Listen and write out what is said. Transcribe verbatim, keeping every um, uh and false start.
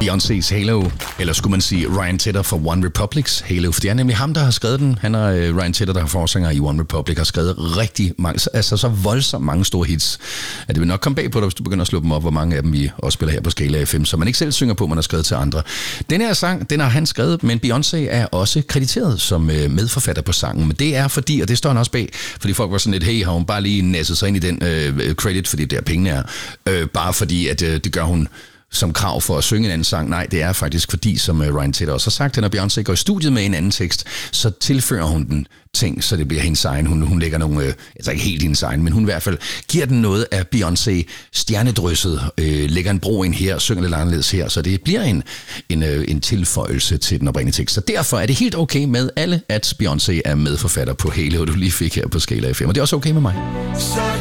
Beyoncé's Halo, eller skulle man sige Ryan Tedder fra One Republic's Halo, for det er nemlig ham, der har skrevet den. Han er uh, Ryan Tedder, der er forsanger i One Republic, har skrevet rigtig mange, altså så voldsomt mange store hits, at det vil nok komme bag på dig, hvis du begynder at slå dem op, hvor mange af dem vi også spiller her på Skala F M, så man ikke selv synger på, man har skrevet til andre. Den her sang, den har han skrevet, men Beyoncé er også krediteret som uh, medforfatter på sangen, men det er fordi, og det står han også bag, fordi folk var sådan lidt, hey, har hun bare lige næsset sig ind i den uh, credit, fordi der pengene er, uh, bare fordi, at uh, det gør hun som krav for at synge en anden sang. Nej, det er faktisk fordi, som Ryan Tedder også har sagt, at når Beyoncé går i studiet med en anden tekst, så tilfører hun den ting, så det bliver hendes egen. Hun, hun lægger nogle, øh, altså ikke helt hendes egen, men hun i hvert fald giver den noget af Beyoncé stjernedrysset, øh, lægger en bro ind her, synger lidt anderledes her, så det bliver en, en, øh, en tilføjelse til den oprindelige tekst. Så derfor er det helt okay med alle, at Beyoncé er medforfatter på Halo, du lige fik her på Skala F M, og det er også okay med mig.